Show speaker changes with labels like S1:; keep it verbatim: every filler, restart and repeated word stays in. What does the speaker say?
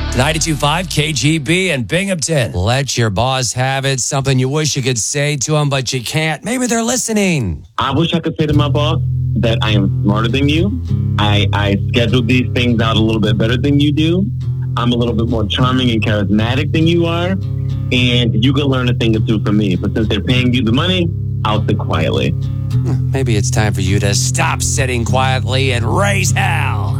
S1: ninety-two point five K G B and Binghamton. Let your boss have it. Something you wish you could say to them, but you can't. Maybe they're listening.
S2: I wish I could say to my boss that I am smarter than you. I, I schedule these things out a little bit better than you do. I'm a little bit more charming and charismatic than you are. And you can learn a thing or two from me. But since they're paying you the money, I'll sit quietly.
S1: Maybe it's time for you to stop sitting quietly and raise hell.